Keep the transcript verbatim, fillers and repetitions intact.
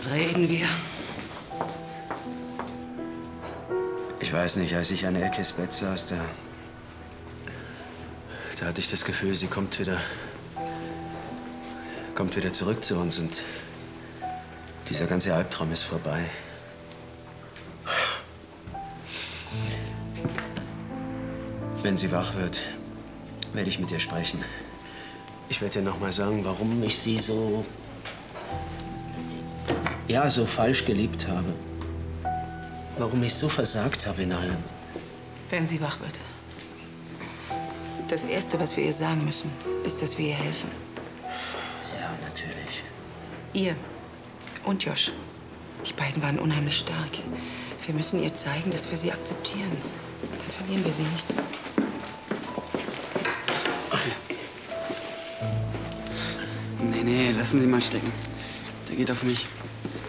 Reden wir. Ich weiß nicht, als ich an Elkes Bett saß, da, da hatte ich das Gefühl, sie kommt wieder, kommt wieder zurück zu uns und dieser ganze Albtraum ist vorbei. Wenn sie wach wird, werde ich mit ihr sprechen. Ich werde ihr noch mal sagen, warum ich sie so, ja, so falsch geliebt habe. Warum ich so versagt habe in allem. Wenn sie wach wird. Das Erste, was wir ihr sagen müssen, ist, dass wir ihr helfen. Ja, natürlich. Ihr und Josh. Die beiden waren unheimlich stark. Wir müssen ihr zeigen, dass wir sie akzeptieren. Dann verlieren wir sie nicht. Nee, nee, lassen Sie mal stecken. Der geht auf mich.